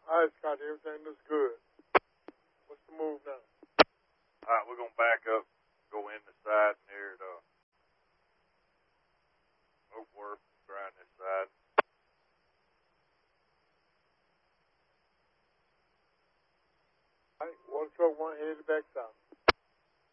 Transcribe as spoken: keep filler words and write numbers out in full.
All right, Scotty, everything looks good. What's the move now? All right, we're going to back up, go in the side near the Oakworth, grind this side. All right, water truck one headed back south.